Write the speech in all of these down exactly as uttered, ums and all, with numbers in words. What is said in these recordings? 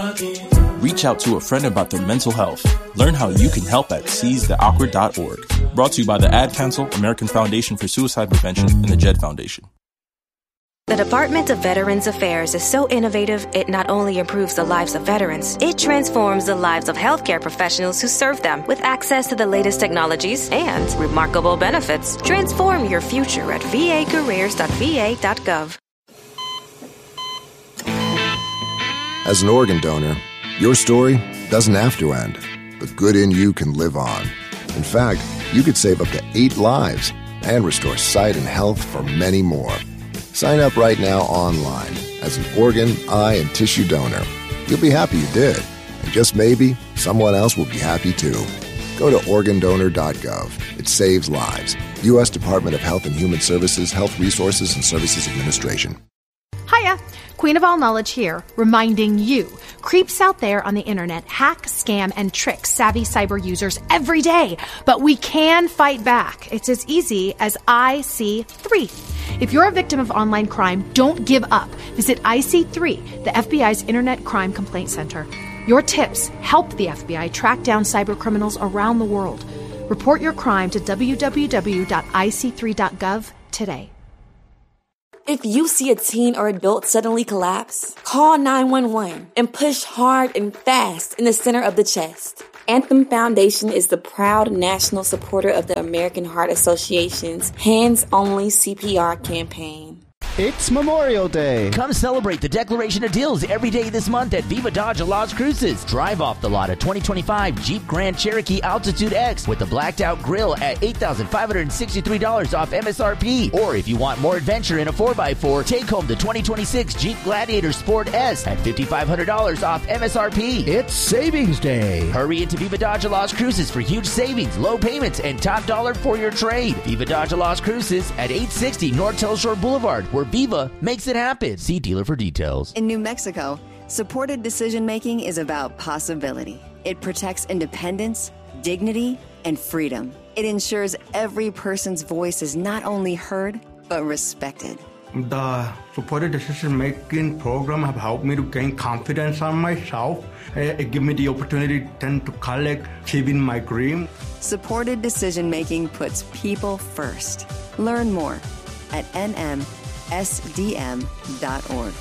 Reach out to a friend about their mental health. Learn how you can help at seize the awkward dot org. Brought to you by the Ad Council, American Foundation for Suicide Prevention, and the Jed Foundation. The Department of Veterans Affairs is so innovative, it not only improves the lives of veterans, it transforms the lives of healthcare professionals who serve them with access to the latest technologies and remarkable benefits. Transform your future at v a careers dot v a dot gov. As an organ donor, your story doesn't have to end. The good in you can live on. In fact, you could save up to eight lives and restore sight and health for many more. Sign up right now online as an organ, eye, and tissue donor. You'll be happy you did. And just maybe, someone else will be happy too. Go to organ donor dot gov. It saves lives. U S Department of Health and Human Services, Health Resources and Services Administration. Hiya! Queen of All Knowledge here, reminding you, creeps out there on the internet hack, scam, and trick savvy cyber users every day. But we can fight back. It's as easy as I C three. If you're a victim of online crime, don't give up. Visit I C three, the F B I's Internet Crime Complaint Center. Your tips help the F B I track down cyber criminals around the world. Report your crime to w w w dot i c three dot gov today. If you see a teen or adult suddenly collapse, call nine one one and push hard and fast in the center of the chest. Anthem Foundation is the proud national supporter of the American Heart Association's Hands Only C P R campaign. It's Memorial Day. Come celebrate the Declaration of Deals every day this month at Viva Dodge of Las Cruces. Drive off the lot a twenty twenty-five Jeep Grand Cherokee Altitude X with the blacked out grille at eight thousand five hundred sixty-three dollars off M S R P. Or if you want more adventure in a four by four, take home the twenty twenty-six Jeep Gladiator Sport S at five thousand five hundred dollars off M S R P. It's Savings Day. Hurry into Viva Dodge of Las Cruces for huge savings, low payments, and top dollar for your trade. Viva Dodge of Las Cruces at eight sixty North Telshore Boulevard, where Viva makes it happen. See dealer for details. In New Mexico, supported decision-making is about possibility. It protects independence, dignity, and freedom. It ensures every person's voice is not only heard, but respected. The supported decision-making program have helped me to gain confidence on myself. It gives me the opportunity then to collect, achieving my dream. Supported decision-making puts people first. Learn more at n m s d m dot org.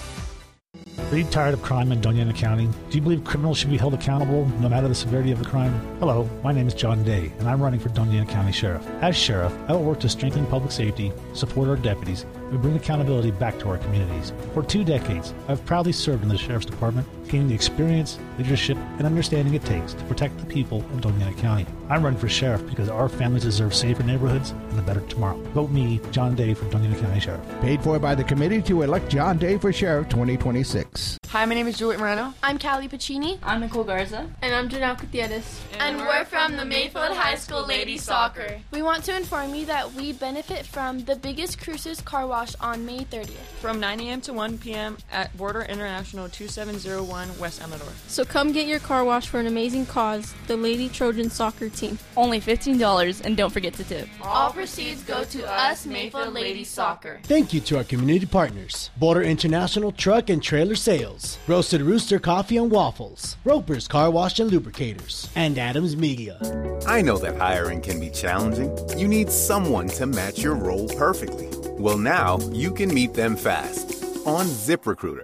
Are you tired of crime in Doña Ana County? Do you believe criminals should be held accountable no matter the severity of the crime? Hello, my name is John Day, and I'm running for Doña Ana County Sheriff. As Sheriff, I will work to strengthen public safety, support our deputies, and bring accountability back to our communities. For two decades, I've proudly served in the Sheriff's Department, gaining the experience, leadership, and understanding it takes to protect the people of Doña Ana County. I'm running for Sheriff because our families deserve safer neighborhoods and a better tomorrow. Vote me, John Day, for Doña Ana County Sheriff. Paid for by the committee to elect John Day for Sheriff twenty twenty-six. Hi, my name is Juliet Moreno. I'm Callie Pacini. I'm Nicole Garza. And I'm Janelle Gutierrez. And, and we're from the Mayfield High School Ladies Soccer. We want to inform you that we benefit from the biggest Cruces car wash on May thirtieth. From nine a.m. to one p.m. at Border International two seven zero one West Amador. So come get your car wash for an amazing cause, the Lady Trojan Soccer Team. Only fifteen dollars, and don't forget to tip. All proceeds go to us, Mayfield Ladies Soccer. Thank you to our community partners, Border International Truck and Trailer Sales, Roasted Rooster Coffee and Waffles, Roper's Car Wash and Lubricators, and Adams Media. I know that hiring can be challenging. You need someone to match your role perfectly. Well, now you can meet them fast on ZipRecruiter.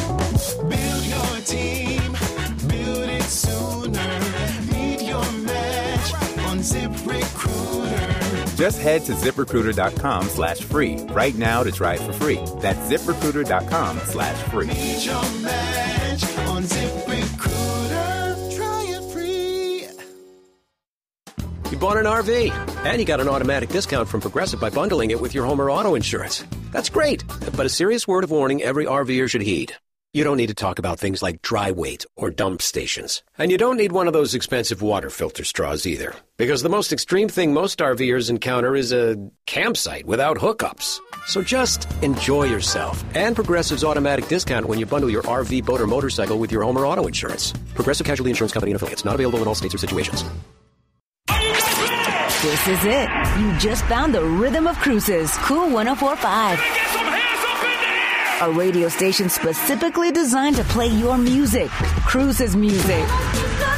Build your team, build it sooner. Meet your match on ZipRecruiter. Just head to ZipRecruiter.com slash free right now to try it for free. That's ZipRecruiter.com slash free. Meet your match on ZipRecruiter. Try it free. You bought an R V, and you got an automatic discount from Progressive by bundling it with your home or auto insurance. That's great, but a serious word of warning every RVer should heed. You don't need to talk about things like dry weight or dump stations. And you don't need one of those expensive water filter straws either. Because the most extreme thing most RVers encounter is a campsite without hookups. So just enjoy yourself. And Progressive's automatic discount when you bundle your R V, boat, or motorcycle with your home or auto insurance. Progressive Casualty Insurance Company and affiliates. Not available in all states or situations. This is it. You just found the rhythm of Cruces. Cool one oh four point five. a radio station specifically designed to play your music, Cruises music.